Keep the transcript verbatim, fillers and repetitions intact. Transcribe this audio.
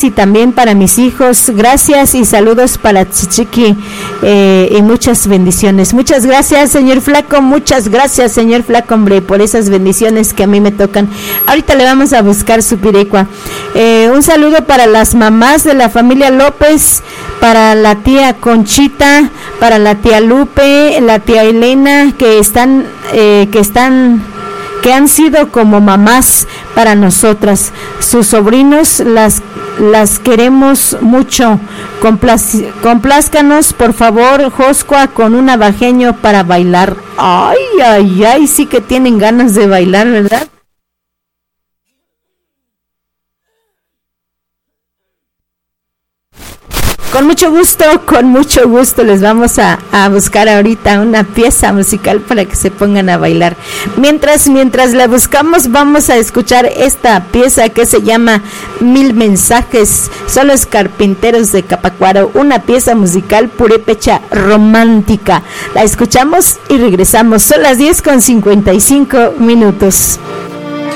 y también para mis hijos. Gracias y saludos para Chichiqui eh, y muchas bendiciones. Muchas gracias, señor Flaco, muchas gracias, señor Flaco, hombre, por esas bendiciones que a mí me tocan. Ahorita le vamos a buscar su pirecua. Eh, un saludo para las mamás de la familia López, para la tía Conchita, para la tía Lupe, la tía Elena, que están, eh, que están, que han sido como mamás para nosotras. Sus sobrinos las, las queremos mucho. Complaz- complázcanos, por favor, Joscua, con un navajeño para bailar. Ay, ay, ay, sí que tienen ganas de bailar, ¿verdad? Con mucho gusto, con mucho gusto les vamos a, a buscar ahorita una pieza musical para que se pongan a bailar. Mientras, mientras la buscamos, vamos a escuchar esta pieza que se llama Mil Mensajes. Son los Carpinteros de Capacuaro, una pieza musical purépecha romántica. La escuchamos y regresamos. Son las diez con cincuenta y cinco minutos.